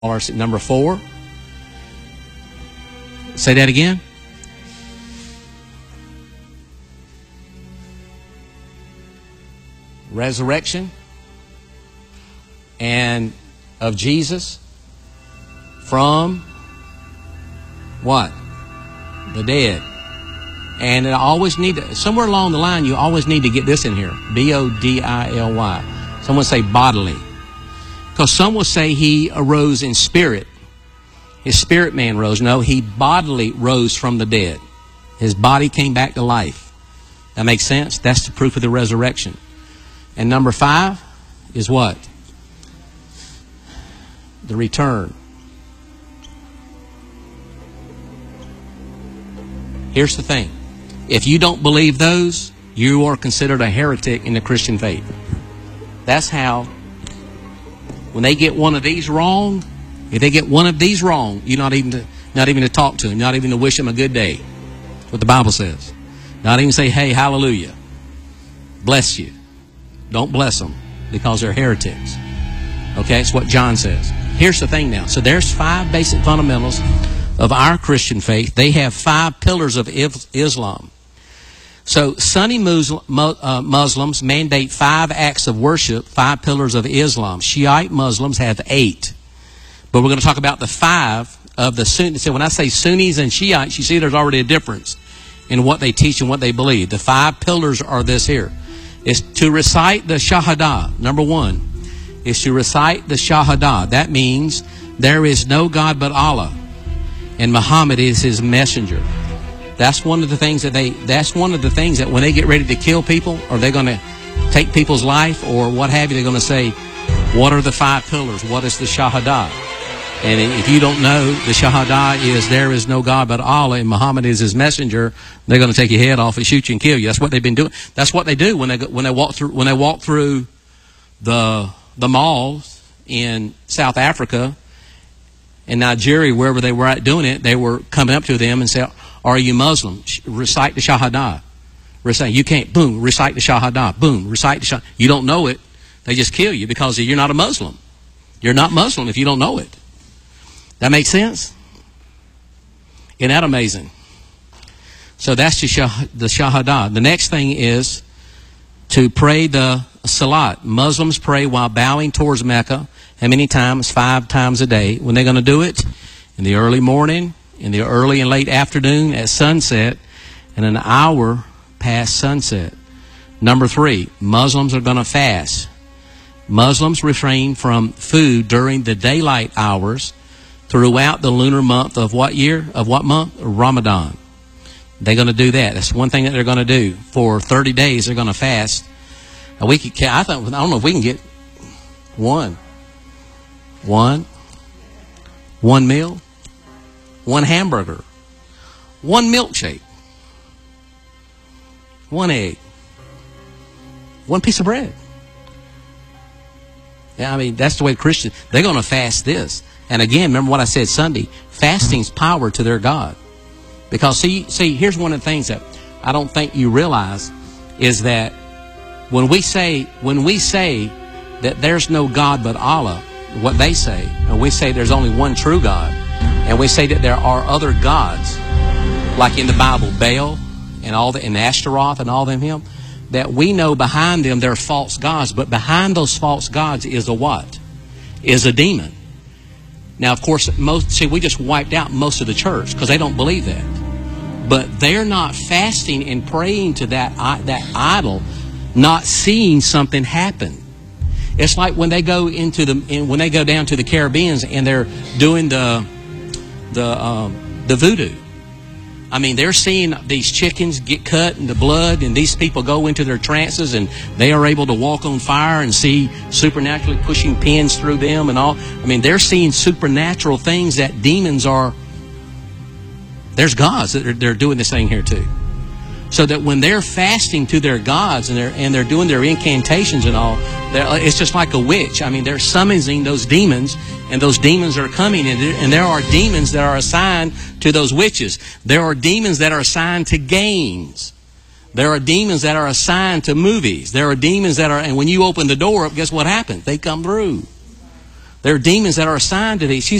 Number 4. Say that again. Resurrection and of Jesus from what? The dead. And I always need to, somewhere along the line, you always need to get this in here. B-O-D-I-L-Y. Someone say bodily. Because some will say he arose in spirit. His spirit man rose. No, he bodily rose from the dead. His body came back to life. That makes sense? That's the proof of the resurrection. And number 5 is what? The return. Here's the thing. If you don't believe those, you are considered a heretic in the Christian faith. That's how, when they get one of these wrong, if they get one of these wrong, you're not even to talk to them, not even to wish them a good day. That's what the Bible says. Not even say, hey, hallelujah. Bless you. Don't bless them because they're heretics. Okay, it's what John says. Here's the thing now. So there's 5 basic fundamentals of our Christian faith. They have 5 pillars of Islam. So Sunni Muslims mandate 5 acts of worship, 5 pillars of Islam. Shiite Muslims have 8. But we're going to talk about the 5 of the Sunnis. So when I say Sunnis and Shiites, you see there's already a difference in what they teach and what they believe. The 5 pillars are this here. It's to recite the Shahada. Number 1 is to recite the Shahada. That means there is no God but Allah, and Muhammad is his messenger. That's one of the things that when they get ready to kill people, or they're going to take people's life or what have you, they're going to say, what are the 5 pillars? What is the Shahada? And if you don't know, the Shahada is there is no God but Allah and Muhammad is his messenger. They're going to take your head off and shoot you and kill you. That's what they've been doing. That's what they do when they walk through the malls in South Africa and Nigeria, wherever they were at doing it. They were coming up to them and say, "Are you Muslim? Recite the Shahada." Recite. You can't. Boom. Recite the Shahada. Boom. Recite the Shahada. You don't know it. They just kill you because you're not a Muslim. You're not Muslim if you don't know it. That makes sense? Isn't that amazing? So that's the Shahada. The next thing is to pray the Salat. Muslims pray while bowing towards Mecca. How many times? 5 times a day. When they're going to do it? In the early morning, in the early and late afternoon, at sunset, and an hour past sunset. Number 3, Muslims are going to fast. Muslims refrain from food during the daylight hours throughout the lunar month of what year? Of what month? Ramadan. They're going to do that. That's one thing that they're going to do. For 30 days, they're going to fast. Now I don't know if we can get one meal, 1 hamburger, 1 milkshake, 1 egg, 1 piece of bread. Yeah, I mean, that's the way Christians, they're going to fast this. And again, remember what I said Sunday, fasting's power to their God. Because see, here's one of the things that I don't think you realize is that when we say that there's no God but Allah, what they say, and we say there's only one true God, and we say that there are other gods, like in the Bible, Baal and Ashtaroth and all them him, that we know behind them they're false gods, but behind those false gods is a what? Is a demon. Now, of course, we just wiped out most of the church because they don't believe that. But they're not fasting and praying to that idol, not seeing something happen. It's like when they go down to the Caribbean and they're doing the voodoo. I mean, they're seeing these chickens get cut and the blood, and these people go into their trances and they are able to walk on fire and see supernaturally pushing pins through them and all. I mean, they're seeing supernatural things that demons are. There's gods that they're doing this thing here too. So that when they're fasting to their gods and they're doing their incantations and all, it's just like a witch. I mean, they're summoning those demons, and those demons are coming. And there are demons that are assigned to those witches. There are demons that are assigned to games. There are demons that are assigned to movies. There are demons that are, and when you open the door up, guess what happens? They come through. There are demons that are assigned to these.